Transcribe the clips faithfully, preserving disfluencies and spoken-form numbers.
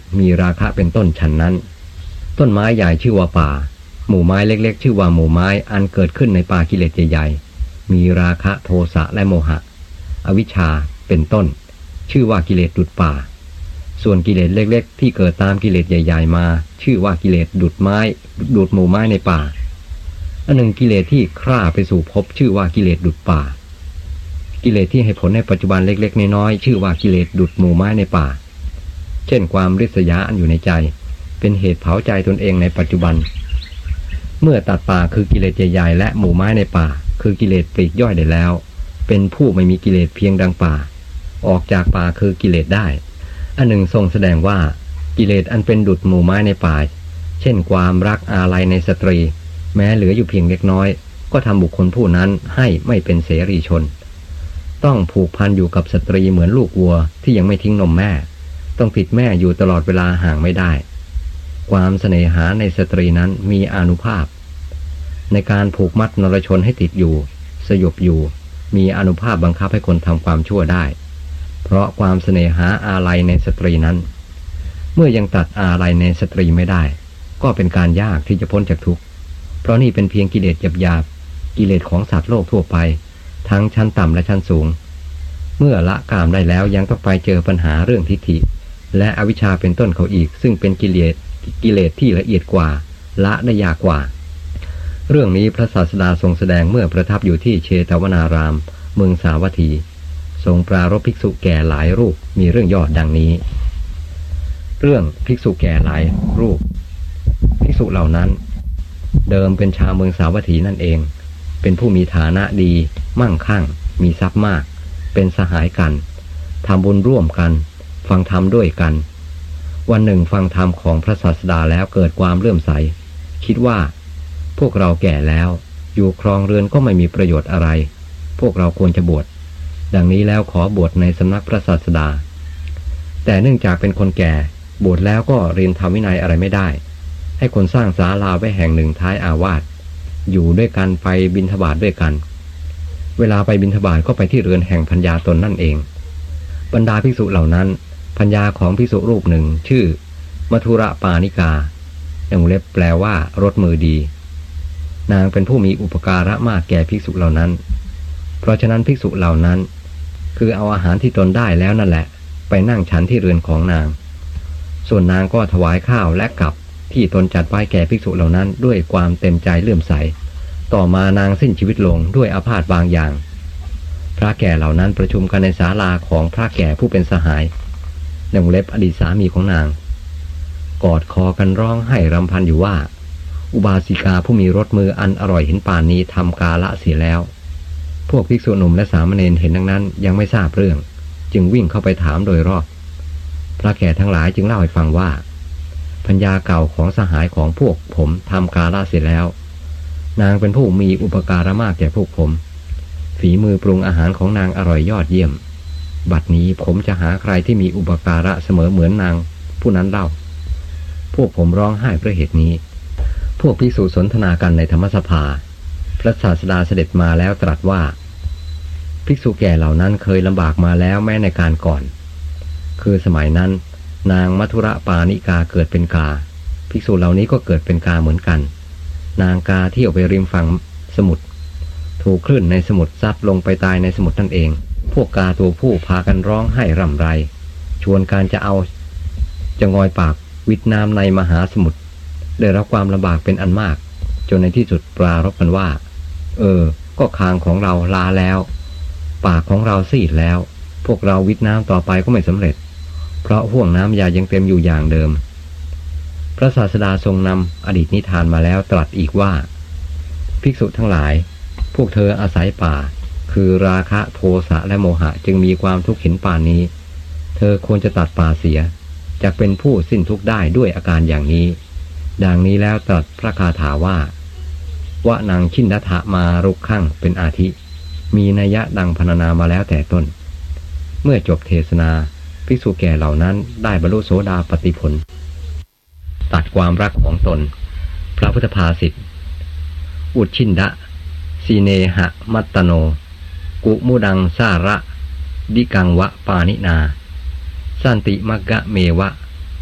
มีราคะเป็นต้นฉันนั้นต้นไม้ใหญ่ชื่อว่าป่าหมู่ไม้เล็กๆชื่อว่าหมู่ไม้อันเกิดขึ้นในป่ากิเลสใหญ่ๆมีราคะโทสะและโมหะอวิชชาเป็นต้นชื่อว่ากิเลสดุจป่าส่วนกิเลสเล็กๆที่เกิดตามกิเลสใหญ่ๆมาชื่อว่ากิเลสดุจไม้ดุจหมู่ไม้ในป่าอันหนึ่งกิเลสที่คร่าไปสู่ภพชื่อว่ากิเลสดุจป่ากิเลสที่ให้ผลในปัจจุบันเล็กๆน้อยๆชื่อว่ากิเลสดุจหมู่ไม้ในป่าเช่นความริษยาอันอยู่ในใจเป็นเหตุเผาใจตนเองในปัจจุบันเมื่อตัดป่าคือกิเลสใหญ่ๆและหมู่ไม้ในป่าคือกิเลสปลีกย่อยได้แล้วเป็นผู้ไม่มีกิเลสเพียงดังป่าออกจากป่าคือกิเลสได้อันหนึ่งทรงแสดงว่ากิเลสอันเป็นดุจหมู่ไม้ในป่าเช่นความรักอาลัยในสตรีแม้เหลืออยู่เพียงเล็กน้อยก็ทำบุคคลผู้นั้นให้ไม่เป็นเสรีชนต้องผูกพันอยู่กับสตรีเหมือนลูกวัวที่ยังไม่ทิ้งนมแม่ต้องติดแม่อยู่ตลอดเวลาห่างไม่ได้ความเสน่หาในสตรีนั้นมีอานุภาพในการผูกมัดนรชนให้ติดอยู่สยบอยู่มีอานุภาพบังคับให้คนทำความชั่วได้เพราะความเสน่หาอาลัยในสตรีนั้นเมื่อยังตัดอาลัยในสตรีไม่ได้ก็เป็นการยากที่จะพ้นจากทุกข์เพราะนี่เป็นเพียงกิเลสหยาบๆกิเลสของสัตว์โลกทั่วไปทั้งชั้นต่ำและชั้นสูงเมื่อละกามได้แล้วยังต้องไปเจอปัญหาเรื่องทิฏฐิและอวิชชาเป็นต้นเขาอีกซึ่งเป็นกิเลสกิเลสที่ละเอียดกว่าละได้ยากกว่าเรื่องนี้พระศาสดาทรงแสดงเมื่อประทับอยู่ที่เชตวนารามเมืองสาวัตถีทรงปรารภภิกษุแก่หลายรูปมีเรื่องย่อดังนี้เรื่องภิกษุแก่หลายรูปภิกษุเหล่านั้นเดิมเป็นชาวเมืองสาวัตถีนั่นเองเป็นผู้มีฐานะดีมั่งคั่งมีทรัพย์มากเป็นสหายกันทำบุญร่วมกันฟังธรรมด้วยกันวันหนึ่งฟังธรรมของพระศาสดาแล้วเกิดความเลื่อมใสคิดว่าพวกเราแก่แล้วอยู่ครองเรือนก็ไม่มีประโยชน์อะไรพวกเราควรจะบวชดังนี้แล้วขอบวชในสำนักพระศาสดาแต่เนื่องจากเป็นคนแก่บวชแล้วก็เรียนธรรมวินัยอะไรไม่ได้ให้คนสร้างศาลาไว้แห่งหนึ่งท้ายอาวาสอยู่ด้วยกันไปบิณฑบาตด้วยกันเวลาไปบิณฑบาตก็ไปที่เรือนแห่งพัญญาตนนั่นเองบรรดาภิกษุเหล่านั้นพัญญาของภิกษุรูปหนึ่งชื่อมัทุระปานิกาในวงเล็บแปลว่ารสมือดีนางเป็นผู้มีอุปการะมากแก่ภิกษุเหล่านั้นเพราะฉะนั้นภิกษุเหล่านั้นคือเอาอาหารที่ตนได้แล้วนั่นแหละไปนั่งฉันที่เรือนของนางส่วนนางก็ถวายข้าวและกับที่ตนจัดไว้แก่ภิกษุเหล่านั้นด้วยความเต็มใจเลื่อมใสต่อมานางสิ้นชีวิตลงด้วยอาพาธบางอย่างพระแก่เหล่านั้นประชุมกันในศาลาของพระแก่ผู้เป็นสหายในวงเล็บอดีตสามีของนางกอดคอกันร้องไห้รำพันอยู่ว่าอุบาสิกาผู้มีรสมืออันอร่อยเห็นป่านนี้ทำกาละเสียแล้วพวกภิกษุหนุ่มและสามเณรเห็นดังนั้นยังไม่ทราบเรื่องจึงวิ่งเข้าไปถามโดยรอบพระแก่ทั้งหลายจึงเล่าให้ฟังว่าพัญญาเก่าของสหายของพวกผมทำกาละเสียแล้วนางเป็นผู้มีอุปการะมากแก่พวกผมฝีมือปรุงอาหารของนางอร่อยยอดเยี่ยมบัดนี้ผมจะหาใครที่มีอุปการะเสมอเหมือนนางผู้นั้นเล่าพวกผมร้องไห้เพราะเหตุนี้พวกภิกษุสนทนากันในธรรมสภาพระศาสดาเสด็จมาแล้วตรัสว่าภิกษุแก่เหล่านั้นเคยลำบากมาแล้วแม้ในการก่อนคือสมัยนั้นนางมัทุระปานิกาเกิดเป็นกาภิกษุเหล่านี้ก็เกิดเป็นกาเหมือนกันนางกาที่ออกไปริมฝั่งสมุทรถูกคลื่นในสมุทรซัดลงไปตายในสมุทรนั่นเองพวกกาตัวผู้พากันร้องไห้ร่ำไรชวนการจะเอาจะงอยปากวิทน้ำในมหาสมุทรได้รับความลำบากเป็นอันมากจนในที่สุดปรารภกันว่าเออก็คางของเราลาแล้วปากของเราซีดแล้วพวกเราวิทน้ำต่อไปก็ไม่สำเร็จเพราะห่วงน้ำยายังเต็มอยู่อย่างเดิมพระศาสดาทรงนำอดีตนิทานมาแล้วตรัสอีกว่าภิกษุทั้งหลายพวกเธออาศัยป่าคือราคะโทสะและโมหะจึงมีความทุกข์เห็นป่านนี้เธอควรจะตัดป่าเสียจะเป็นผู้สิ้นทุกข์ได้ด้วยอาการอย่างนี้ดังนี้แล้วตรัสพระคาถาว่าวะนังชินนัทะมารุกขังเป็นอาทิมีนัยยะดังพรรณนามาแล้วแต่ต้นเมื่อจบเทศนาภิกษุแก่เหล่านั้นได้บรรลุโสดาปัตติผลตัดความรักของตนพระพุทธภาษิตอุชชินดะสีเนหะมัตตโนกุมุดังสาระดิกังวะปานินาสันติมักกะเมวะ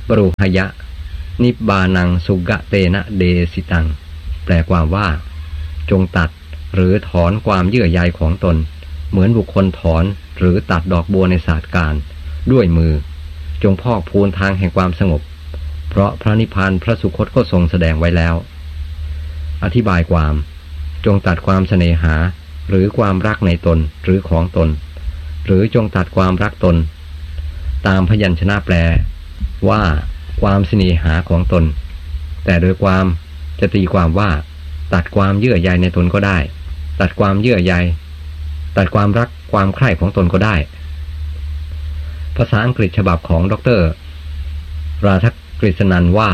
บรูหยะนิบานังสุกะเตนะเดสิตังแปลความว่าจงตัดหรือถอนความเยื่อใยของตนเหมือนบุคคลถอนหรือตัดดอกบัวในศาสตร์การด้วยมือจงพอกพูนทางแห่งความสงบเพราะพระนิพพานพระสุคตก็ทรงแสดงไว้แล้วอธิบายความจงตัดความเสน่หาหรือความรักในตนหรือของตนหรือจงตัดความรักตนตามพยัญชนะแปลว่าความเสน่หาของตนแต่โดยความจะตีความว่าตัดความเยื่อใยในตนก็ได้ตัดความเยื่อใยตัดความรักความใคร่ของตนก็ได้ภาษาอังกฤษฉบับของดรราธกฤษณันว่า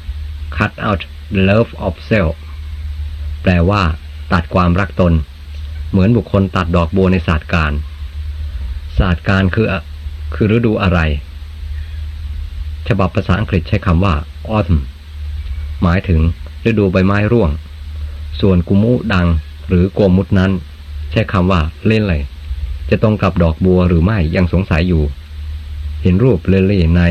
cut out the love of self แปลว่าตัดความรักตนเหมือนบุคคลตัดดอกบัวในศาสตร์การศาสตร์การคือคือฤดูอะไรฉบับภาษาอังกฤษใช้คำว่า autumn หมายถึงฤดูใบไม้ร่วงส่วนกุมุดังหรือโกมุตนั้นใช้คำว่าเล่นเลยจะตรงกับดอกบัวหรือไม่ยังสงสัยอยู่เห็นรูปเลลี่ใน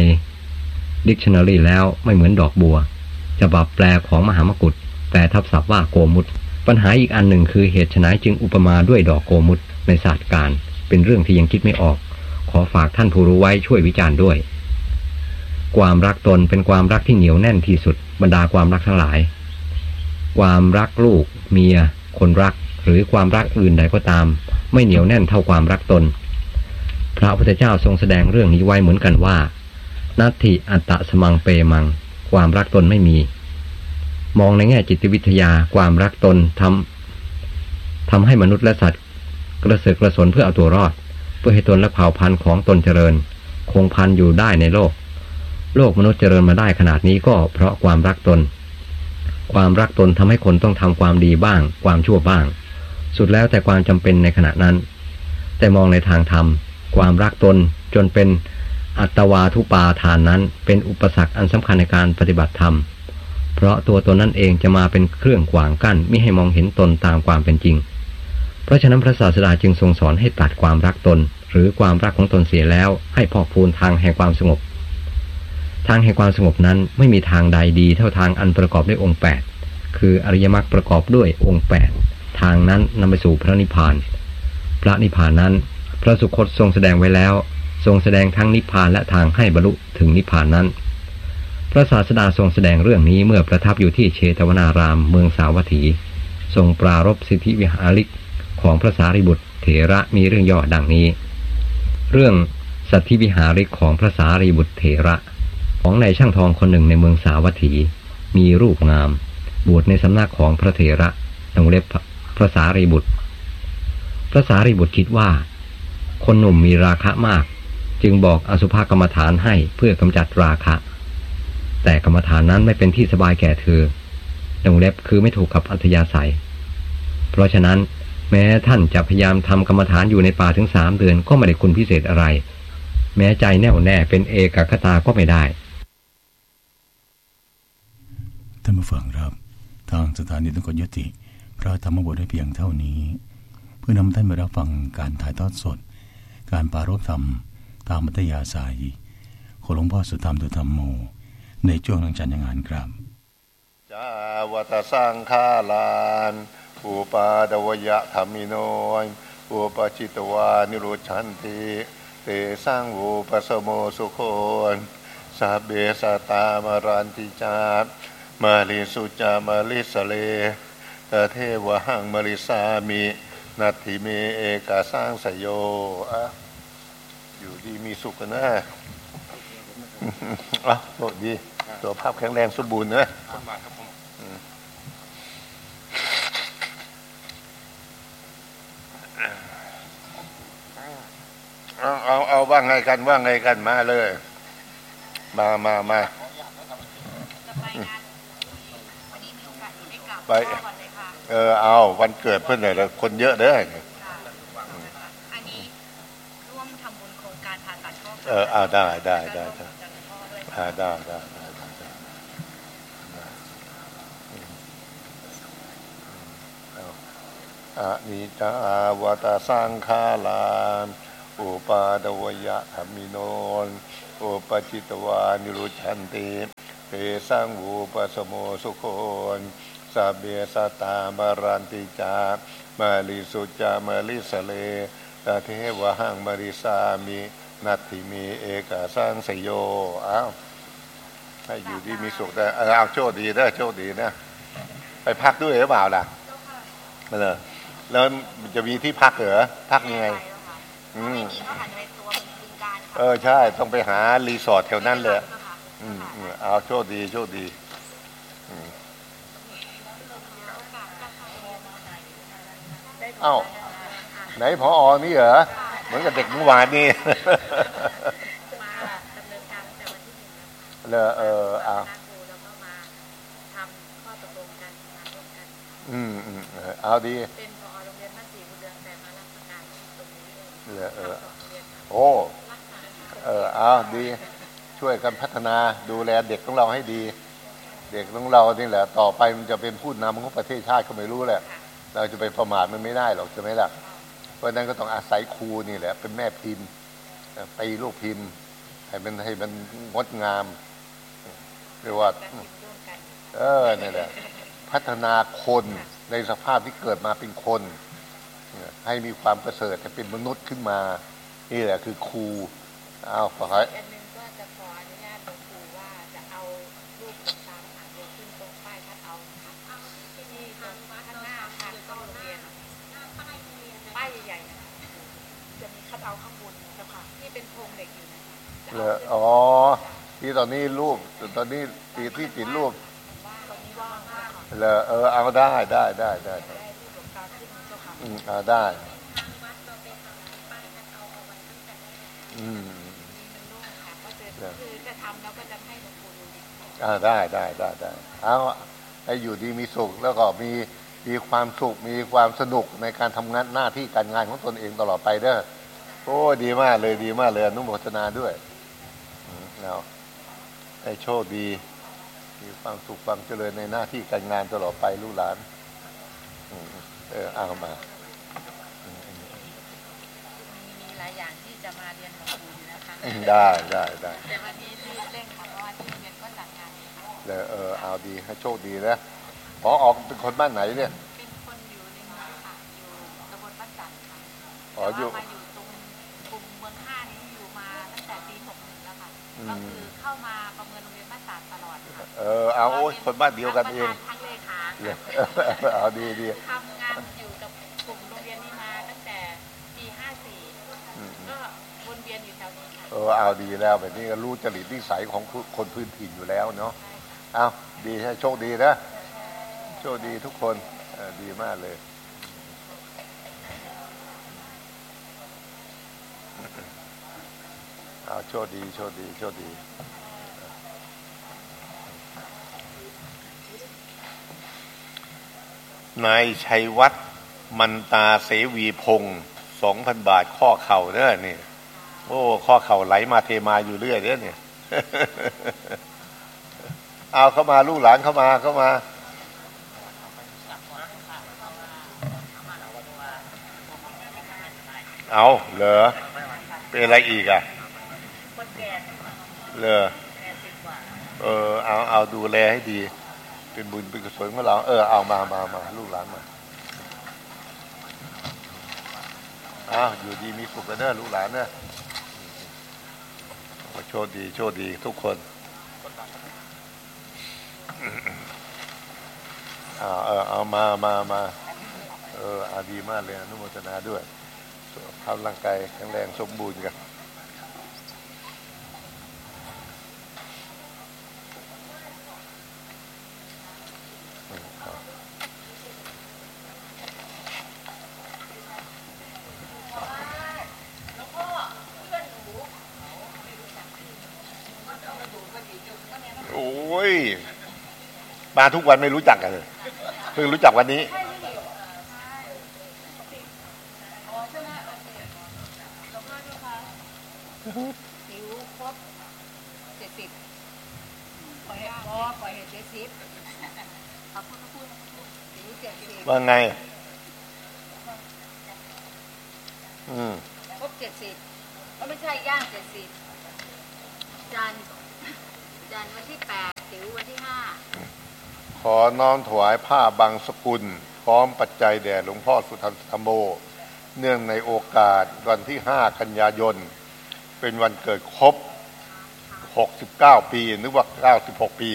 Dictionary แล้วไม่เหมือนดอกบัวฉบับแปลของมหามกุฏแปลทับศัพท์ว่าโกมุตปัญหาอีกอันหนึ่งคือเหตุไฉนจึงอุปมาด้วยดอกโกมุตในศาสตร์การเป็นเรื่องที่ยังคิดไม่ออกขอฝากท่านผู้รู้ไว้ช่วยวิจารณ์ด้วยความรักตนเป็นความรักที่เหนียวแน่นที่สุดบรรดาความรักทั้งหลายความรักลูกเมียคนรักหรือความรักอื่นใดก็ตามไม่เหนียวแน่นเท่าความรักตนพระพุทธเจ้าทรงแสดงเรื่องนี้ไว้เหมือนกันว่านัตถิอัตตะสมังเปมังความรักตนไม่มีมองในแง่จิตวิทยาความรักตนทำทำให้มนุษย์และสัตว์กระเสือกกระสนเพื่อเอาตัวรอดเพื่อให้ตนและเผ่าพันธุ์ของตนเจริญคงพันอยู่ได้ในโลกโลกมนุษย์เจริญมาได้ขนาดนี้ก็เพราะความรักตนความรักตนทำให้คนต้องทำความดีบ้างความชั่วบ้างสุดแล้วแต่ความจำเป็นในขณะนั้นแต่มองในทางธรรมความรักตนจนเป็นอัตวาทุปาทานนั้นเป็นอุปสรรคอันสำคัญในการปฏิบัติธรรมเพราะตัวตนนั่นเองจะมาเป็นเครื่องขวางกั้นไม่ให้มองเห็นตนตามความเป็นจริงเพราะฉะนั้นพระศาสดาจึงทรงสอนให้ตัดความรักตนหรือความรักของตนเสียแล้วให้พอกพูนทางแห่งความสงบทางแห่งความสงบนั้นไม่มีทางใดดีเท่าทางอันประกอบด้วยองค์แปดคืออริยมรรคประกอบด้วยองค์แปดทางนั้นนำไปสู่พระนิพพานพระนิพพานนั้นพระสุคตทรงแสดงไว้แล้วทรงแสดงทั้งนิพพานและทางให้บรรลุถึงนิพพานนั้นพระศาสดาทรงแสดงเรื่องนี้เมื่อประทับอยู่ที่เชตวนารามเมืองสาวัตถีทรงปรารภสิทธิวิหาริกของพระสารีบุตรเถระมีเรื่องย่อดังนี้เรื่องสัทธิวิหาริกของพระสารีบุตรเถระของนายช่างทองคนหนึ่งในเมืองสาวัตถีมีรูปงามบวชในสำนักของพระเถระวงเล็บพระสารีบุตรพระสารีบุตรคิดว่าคนหนุ่มมีราคะมากจึงบอกอสุภกรรมฐานให้เพื่อกำจัดราคะแต่กรรมฐานนั้นไม่เป็นที่สบายแก่เธอวงเล็บคือไม่ถูกกับอัธยาศัยเพราะฉะนั้นแม้ท่านจะพยายามทำกรรมฐานอยู่ในป่าถึงสามเดือนก็ไม่ได้คุณพิเศษอะไรแม้ใจแน่วแน่เป็นเอกคตาก็ไม่ได้ท่านผู้ฟังครับทางสถานีต้องกยุติพระธรรมบทได้เพียงเท่านี้เพื่อนำท่านมารับฟังการถ่ายทอดสดการปรารภธรรมตามมัธยาศัยของหลวงพ่อสุธรรมตุธรรมโมในช่วงหลังจันทร์งานครับจาวัตสังฆาลานอุปาดวยะธรรมิโนอุปจิตวานิรุชันติเตสังอุปสโมสุโคสัพเบสตามรันติจามาลิสุจามาลิสเลตเทวหังมริสามินัตถิเมเอกาสร้างสยโยอะอยู่ดีมีสุขนะอ่ะโชคดีตัวภาพแข็งแรงสมบูรณ์นะเอาเอาเอาว่าไงกันว่าไงกันมาเลยมามามาไปเออเอาวันเกิดเพื่อนเลยคนเยอะเด้ออันนี้ร่วมทำบุญโครงการผ่าตัดข้อเออเอาได้ได้ได้ได้ได้ได้ได้อะนิจจาวัตสังฆาลานอุปาดวยะธรรมิโนอุอุปจิตวานิรุชันติเตสังอุปสโมสุโขสัพเพสัตตามารันติจามาลิสุจามาลิสเลตเทวะหังมาริสามินัตถิมีเอกสังสโยอ้าวให้อยู่ดีมีสุขได้เอาโชคดีได้โชคดีนะไปพักด้วยหรือเปล่าล่ะมาเลยแล้วจะมีที่พักเหรอพักยังไงอืมเออใช่ต้องไปหารีสอร์ทแถวนั้นเลยอืมเอาโชคดีโชคดีเอ้าไหนผอนี่เหรอเหมือนกับเด็กเมื่อวานนี่เลยเออเอาอืมอืมเอาดีเป็นผอโรงเรียนบ้านศรีบุญเรืองแต่มารับราชการที่ตรงนี้เลยเออโอ้เออเอาดีช่วยกันพัฒนาดูแลเด็กของเราให้ดีเด็กของเรานี่แหละต่อไปมันจะเป็นผู้นำของประเทศชาติก็ไม่รู้แหละเราจะไปประมาทมันไม่ได้หรอกใช่ไหมล่ะเพราะนั้นก็ต้องอาศัยครูนี่แหละเป็นแม่พิมพ์ไปลูกพิมพ์ให้มันให้มันงดงามเรียกว่าเออนี่แหละพัฒนาคนในสภาพที่เกิดมาเป็นคนให้มีความประเสริฐจะเป็นมนุษย์ขึ้นมานี่แหละคือครูเอาขอให้อันนึงก็จะขออนุญาตหลวงปู่ว่าจะเอารูปตามหางเดียวขึ้นตรงป้ายคัดเอาเอาที่นี่ตรงข้างหน้าทางเข้าโรงเรียนป้ายใหญ่ๆจะมีคัดเอาข้างบนเจ้าค่ะที่เป็นโครงเหล็กอยู่นะเลยอ๋อที่ตอนนี้รูปตอนนี้ตีที่ติดรูปเลยเออเอาได้ได้ได้ได้อืมเอาได้อืมคือจะทำแล้วก็จะให้หลวงปู่ดูอ่าได้ได้ได้ได้เอาให้อยู่ดีมีสุขแล้วก็มีมีความสุขมีความสนุกในการทำงานหน้าที่การงานของตนเองตลอดไปเด้อโอ้ดีมากเลยดีมากเลยอนุโมทนาด้วยเอาให้โชคดีมีความสุขความเจริญในหน้าที่การงานตลอดไปลูกหลานเออเอามามีหลายอย่างที่จะมาเรียนหลวงปู่อยู่นะคะได้ได้ได้แต่วันนี้ที่เร่งค่ะเพราะว่าที่เรียนก็จัดงานเออเออเอาดีให้โชคดีนะพอออกเป็นคนบ้านไหนเนี่ยเป็นคนอยู่ในเมืองค่ะอยู่ตำบลบ้านจันทร์ค่ะอ๋ออยู่มาอยู่ตรงกลุ่มเมืองห้านี้อยู่มาตั้งแต่ปีหกหนึ่งแล้วค่ะก็คือเข้ามาประเมินโรงเรียนบ้านจันทร์ตลอดค่ะเออเอาโอ้ยคนบ้านเดียวกันเองทั้งเลขาเอาดีดีทำงานอยู่กับกลุ่มโรงเรียนนี้มาตั้งแต่ปีห้าสี่ก็วนเวียนอยู่แถวนี้ค่ะเออเอาดีแล้วแบบนี้ก็รู้จริตนิสัยของคนพื้นถิ่นอยู่แล้วเนาะเอาดีให้โชคดีนะโชคดีทุกคนดีมากเลยเอาโชคดีโชคดีโชคดีนายชัยวัฒน์มันตาเสวีพงศ์สองพันบาทข้อเข่าเด้อนี่โอ้ข้อเข่าไหลมาเทมาอยู่เรื่อยเด้อเนี่ยเอาเข้ามาลูกหลานเข้ามาเข้ามาเอาเหรอเป็นอะไรอีกอ่ะเหรอเออเอาเอาดูแลให้ดีเป็นบุญเป็นกุศลของเราเออเอามามามาลูกหลานมาอ้าวอยู่ดีมีสุขกันเนอะลูกหลานเนอะโชคดีโชคดีทุกคนอ่าเออเอามามามาเอออาดีมากเลยอนุโมทนาด้วยสุขภาพร่างกายแข็งแรงสมบูรณ์กันโอ้ยมาทุกวันไม่รู้จักกันเลยเพิ่งรู้จักวันนี้ผิวครบเจ็ดสิบปล่อยให้พอปล่อยให้เจ็ดสิบเขาพูดเขาพูดผิวเจ็ดสิบว่าไงอืมครบเจ็ดสิบก็ไม่ใช่ย่างเจ็ดสิบจารย์อาจารย์วันที่แปดถึงวันที่ห้าขอน้อมถวายผ้าบางสกุลพร้อมปัจจัยแด่หลวงพ่อสุทันธรรมโมเนื่องในโอกาสวันที่ห้ากันยายนเป็นวันเกิดครบหกสิบเก้าปีนึกว่าเก้าสิบหกปี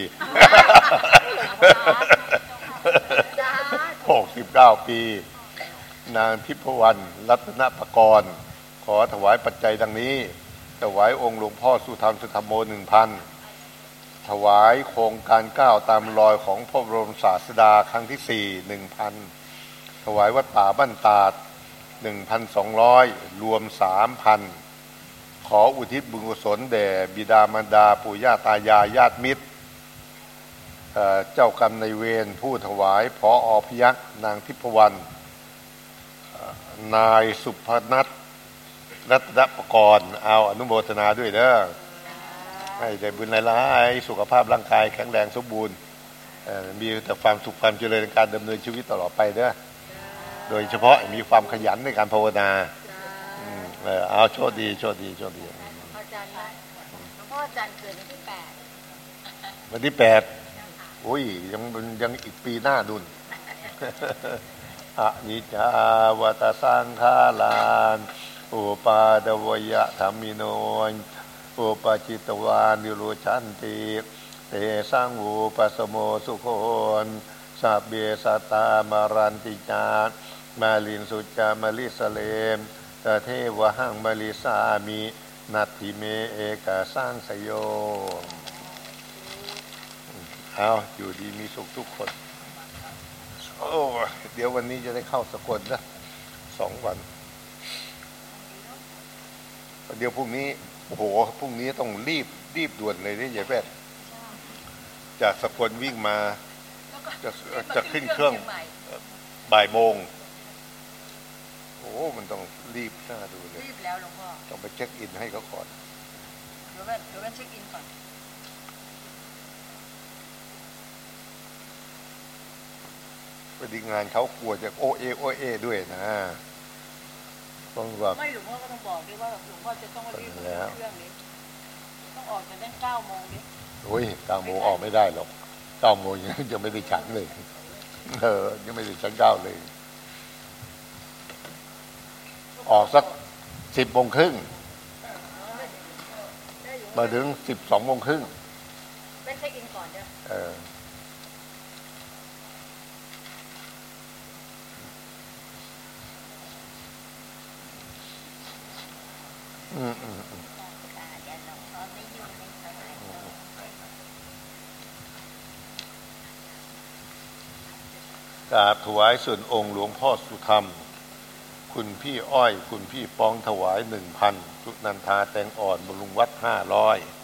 หกสิบเก้าปีนางทิพวรรณรัตนปกรณ์ขอถวายปัจจัยดังนี้ถวายองค์หลวงพ่อสุทันธรรมโมหนึ่งพันถวายโครงการเก้าตามรอยของพระบรมศาสดาครั้งที่สี่หนึ่งพันถวายวัดป่าบ้านตาดหนึ่งพันสองร้อยรวมสามพันขออุทิศบุญกุศลแด่บิดามารดาปู่ย่าตายายญาติมิตรเจ้ากรรมนายเวรผู้ถวายผอ.พยัคฆ์นางทิพวรรณนายสุพนัทรัตนปกรณ์เอาอนุโมทนาด้วยเด้อให้ได้บุญหลายๆสุขภาพร่างกายแข็งแรงสมบูรณ์มีแต่ความสุขความเจริญในการดำเนินชีวิตตลอดไปเด้อโดยเฉพาะมีความขยันในการภาวนาเอาโชคดีโชคดีโชคดีอาจารย์หลวงพ่ออาจารย์เกิดวันที่แปดวันที่แปดอุ้ยยังยังอีกปีหน้าดุนอนิจจาวัฏสังขาราอุปาดวยะธรรมิโนอุปจิตวานิโรชันติเตสังอุปสโมสุโคนสัพเบสัตตามารันติจามาลินสุจามาลิสเลมตเทวหังมาลิสามินัตถิเมเอกาสร้างสยโยเอาอยู่ดีมีสุขทุกคนโอ้เดี๋ยววันนี้จะได้เข้าสกลนะสองวันเดี๋ยวพรุ่งนี้โอ้โหพรุ่งนี้ต้องรีบรีบด่วนเลยนี่ยายแพทย์จากสกลวิ่งมาจะจะขึ้นเครื่องบ่ายโมงโอ้มันต้องรีบน่าดูเลยรีบแล้วหลวงพ่อต้องไปเช็คอินให้เขาก่อนเดี๋ยวแม่เดี๋ยวแม่เช็คอินก่อนพอดีงานเขากลัวจะโอเอโอเอด้วยนะต้องแบบไม่หลวงพ่อก็ต้องบอกด้วยว่าหลวงพ่อจะต้องรีบเครื่องนี้ต้องออกจากตั้งเก้าโมงดิโอ้ยเก้าโมงออกไม่ได้หรอกเก้าโมงยังยังไม่ได้ฉันเลยเออยังไม่ได้ฉันเก้าเลยออกสักสิบโมงครึ่งมาถึงสิบสองโมงครึ่งเป็นเช็คอินก่อนเด้อเอออืมอืมอืมกราบถวายส่วนองค์หลวงพ่อสุธรรมคุณพี่อ้อยคุณพี่ปองถวายหนึ่งพันจุนันทาแตงอ่อนบำรุงวัดห้าร้อย